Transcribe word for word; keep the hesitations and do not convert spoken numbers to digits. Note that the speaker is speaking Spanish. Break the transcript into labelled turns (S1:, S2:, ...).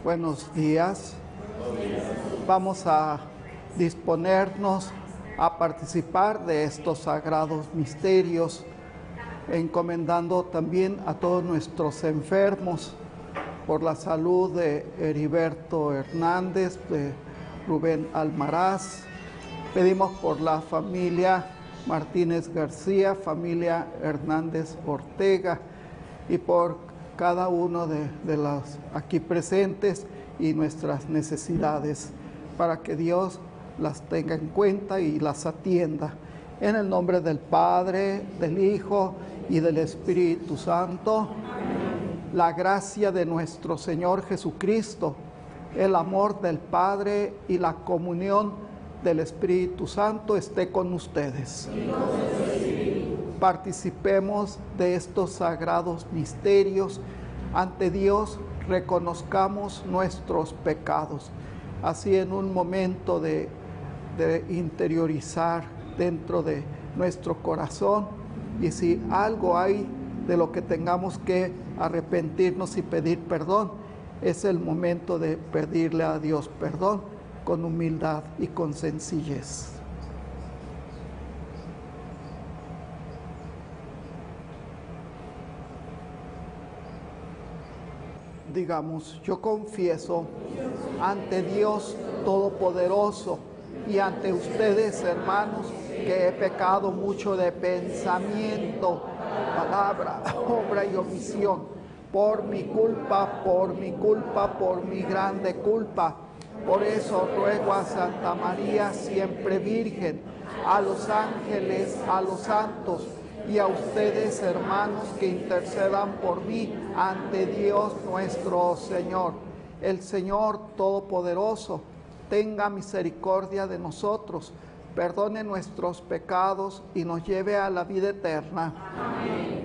S1: Buenos días. Vamos a disponernos a participar de estos sagrados misterios, encomendando también a todos nuestros enfermos por la salud de Heriberto Hernández, de Rubén Almaraz. Pedimos por la familia Martínez García, familia Hernández Ortega, y por cada uno de, de los aquí presentes y nuestras necesidades, para que Dios las tenga en cuenta y las atienda. En el nombre del Padre, del Hijo y del Espíritu Santo. La gracia de nuestro Señor Jesucristo, el amor del Padre y la comunión del Espíritu Santo esté con ustedes. Participemos de estos sagrados misterios. Ante Dios reconozcamos nuestros pecados. Así, en un momento de, de interiorizar dentro de nuestro corazón, y si algo hay de lo que tengamos que arrepentirnos y pedir perdón, es el momento de pedirle a Dios perdón con humildad y con sencillez. Digamos, yo confieso ante Dios Todopoderoso y ante ustedes, hermanos, que he pecado mucho de pensamiento, palabra, obra y omisión, por mi culpa, por mi culpa, por mi grande culpa. Por eso ruego a Santa María, siempre Virgen, a los ángeles, a los santos, y a ustedes, hermanos, que intercedan por mí ante Dios nuestro Señor. El Señor Todopoderoso tenga misericordia de nosotros, perdone nuestros pecados y nos lleve a la vida eterna. Amén.